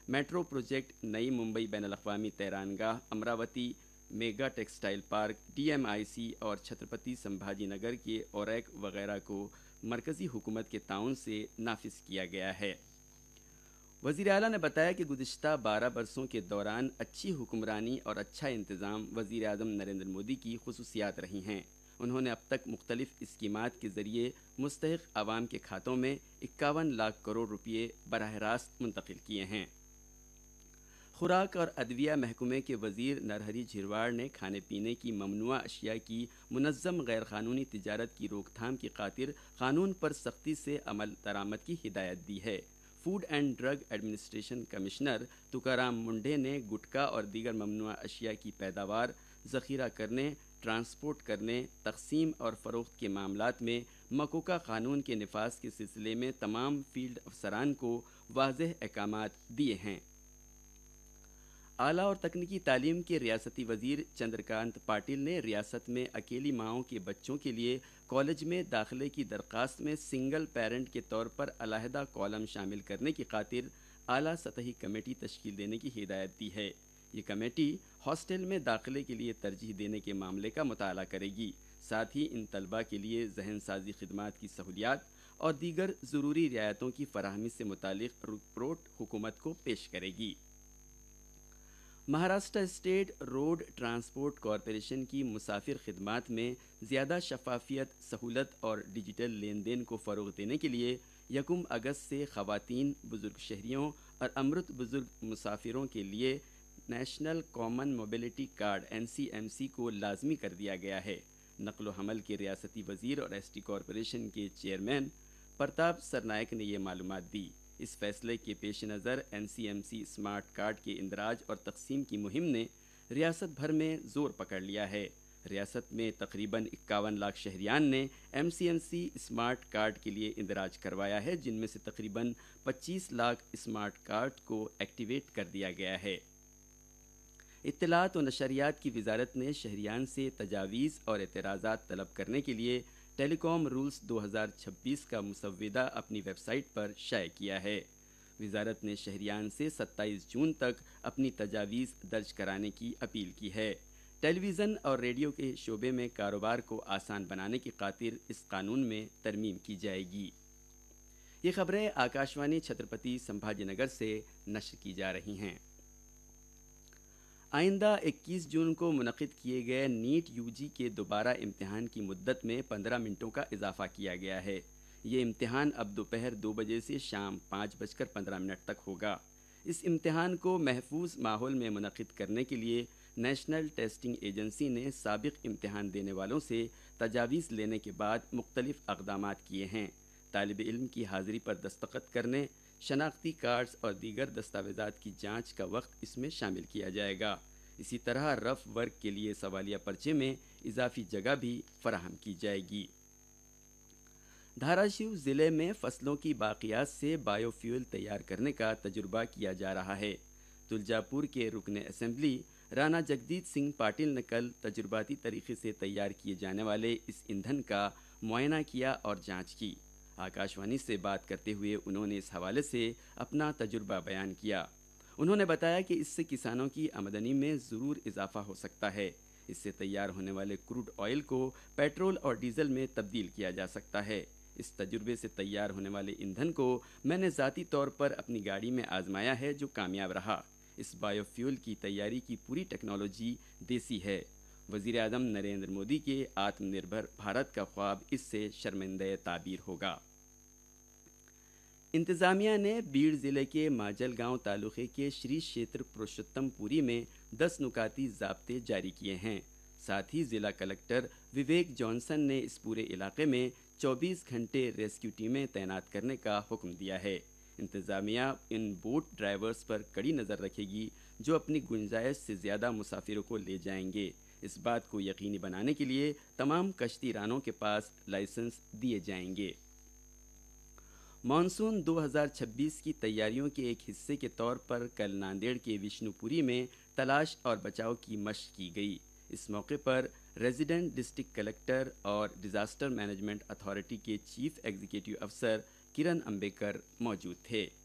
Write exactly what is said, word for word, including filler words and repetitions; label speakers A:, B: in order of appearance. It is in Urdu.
A: میٹرو پروجیکٹ، نئی ممبئی بین الاقوامی طیرانگاہ، Amravati mega textile park, D M آئی سی اور چھترپتی سمبھاجی نگر کے اوریک وغیرہ کو مرکزی حکومت کے تعاون سے نافذ کیا گیا ہے۔ وزیر اعلیٰ نے بتایا کہ گزشتہ بارہ برسوں کے دوران اچھی حکمرانی اور اچھا انتظام وزیر اعظم نریندر مودی کی خصوصیات رہی ہیں۔ انہوں نے اب تک مختلف اسکیمات کے ذریعے مستحق عوام کے کھاتوں میں اکیاون لاکھ کروڑ روپے براہ راست منتقل کیے ہیں۔ خوراک اور ادویہ محکمے کے وزیر نرہری جھرواڑ نے کھانے پینے کی ممنوعہ اشیاء کی منظم غیر قانونی تجارت کی روک تھام کی خاطر قانون پر سختی سے عمل درآمد کی ہدایت دی ہے۔ Food and drug administration commissioner تکارام Monday نے گٹکا اور دیگر ممنوعہ اشیاء کی پیداوار، ذخیرہ کرنے، ٹرانسپورٹ کرنے، تقسیم اور فروخت کے معاملات میں مکوکا قانون کے نفاذ کے سلسلے میں تمام فیلڈ افسران کو واضح احکامات دیے ہیں۔ اعلیٰ اور تکنیکی تعلیم کے ریاستی وزیر چندرکانت پاٹل نے ریاست میں اکیلی ماؤں کے بچوں کے لیے کالج میں داخلے کی درخواست میں سنگل پیرنٹ کے طور پر علیحدہ کالم شامل کرنے کی خاطر اعلیٰ سطحی کمیٹی تشکیل دینے کی ہدایت دی ہے۔ یہ کمیٹی ہاسٹل میں داخلے کے لیے ترجیح دینے کے معاملے کا مطالعہ کرے گی، ساتھ ہی ان طلباء کے لیے ذہن سازی خدمات کی سہولیات اور دیگر ضروری رعایتوں کی فراہمی سے متعلق رپورٹ حکومت کو پیش کرے گی۔ Maharashtra state road transport corporation کی مسافر خدمات میں زیادہ شفافیت، سہولت اور ڈیجیٹل لین دین کو فروغ دینے کے لیے یکم اگست سے خواتین، بزرگ شہریوں اور امرت بزرگ مسافروں کے لیے national common mobility card N C M C کو لازمی کر دیا گیا ہے۔ نقل و حمل کے ریاستی وزیر اور ایس ٹی کارپوریشن کے چیئرمین پرتاپ سرنائک نے یہ معلومات دی۔ اس فیصلے کے پیش نظر N C M C smart card کے اندراج اور تقسیم کی مہم نے ریاست بھر میں زور پکڑ لیا ہے۔ ریاست میں تقریباً اکیاون لاکھ شہریان نے M C M C smart card کے لیے اندراج کروایا ہے، جن میں سے تقریباً پچیس لاکھ اسمارٹ کارڈ کو ایکٹیویٹ کر دیا گیا ہے۔ اطلاعات و نشریات کی وزارت نے شہریان سے تجاویز اور اعتراضات طلب کرنے کے لیے ٹیلی کام رولز دو ہزار چھبیس کا مسودہ اپنی ویب سائٹ پر شائع کیا ہے۔ وزارت نے شہریان سے ستائیس جون تک اپنی تجاویز درج کرانے کی اپیل کی ہے۔ ٹیلی ویژن اور ریڈیو کے شعبے میں کاروبار کو آسان بنانے کی خاطر اس قانون میں ترمیم کی جائے گی۔ یہ خبریں آکاشوانی چھترپتی سمبھاجی نگر سے نشر کی جا رہی ہیں۔ آئندہ اکیس جون کو منعقد کیے گئے نیٹ یو جی کے دوبارہ امتحان کی مدت میں پندرہ منٹوں کا اضافہ کیا گیا ہے۔ یہ امتحان اب دوپہر دو بجے سے شام پانچ بج کر پندرہ منٹ تک ہوگا۔ اس امتحان کو محفوظ ماحول میں منعقد کرنے کے لیے نیشنل ٹیسٹنگ ایجنسی نے سابق امتحان دینے والوں سے تجاویز لینے کے بعد مختلف اقدامات کیے ہیں۔ طالب علم کی حاضری پر دستخط کرنے، شناختی کارڈز اور دیگر دستاویزات کی جانچ کا وقت اس میں شامل کیا جائے گا۔ اسی طرح رف ورک کے لیے سوالیہ پرچے میں اضافی جگہ بھی فراہم کی جائے گی۔ دھاراشیو ضلع میں فصلوں کی باقیات سے بایو فیول تیار کرنے کا تجربہ کیا جا رہا ہے۔ تلجاپور کے رکن اسمبلی رانا جگدیت سنگھ پاٹل نے کل تجرباتی طریقے سے تیار کیے جانے والے اس ایندھن کا معائنہ کیا اور جانچ کی۔ آکاشوانی سے بات کرتے ہوئے انہوں نے اس حوالے سے اپنا تجربہ بیان کیا۔ انہوں نے بتایا کہ اس سے کسانوں کی آمدنی میں ضرور اضافہ ہو سکتا ہے۔ اس سے تیار ہونے والے کروڈ آئل کو پیٹرول اور ڈیزل میں تبدیل کیا جا سکتا ہے۔ اس تجربے سے تیار ہونے والے ایندھن کو میں نے ذاتی طور پر اپنی گاڑی میں آزمایا ہے، جو کامیاب رہا۔ اس بایو فیول کی تیاری کی پوری ٹیکنالوجی دیسی ہے۔ وزیر اعظم نریندر مودی کے آتم نربھر بھارت کا خواب اس سے شرمندہ تعبیر ہوگا۔ انتظامیہ نے بیڑ ضلع کے ماجل گاؤں تعلقے کے شری شیتر پروشتم پوری میں دس نکاتی ضابطے جاری کیے ہیں۔ ساتھ ہی ضلع کلکٹر وویک جانسن نے اس پورے علاقے میں چوبیس گھنٹے ریسکیو ٹیمیں تعینات کرنے کا حکم دیا ہے۔ انتظامیہ ان بوٹ ڈرائیورز پر کڑی نظر رکھے گی جو اپنی گنجائش سے زیادہ مسافروں کو لے جائیں گے۔ اس بات کو یقینی بنانے کے لیے تمام کشتی رانوں کے پاس لائسنس دیے جائیں گے۔ مانسون دو ہزار چھبیس کی تیاریوں کے ایک حصے کے طور پر کل ناندیڑ کے وشنو پوری میں تلاش اور بچاؤ کی مشق کی گئی۔ اس موقع پر ریزیڈنٹ ڈسٹرکٹ کلکٹر اور ڈیزاسٹر مینجمنٹ اتھارٹی کے چیف ایگزیکٹو افسر کرن امبیکر موجود تھے۔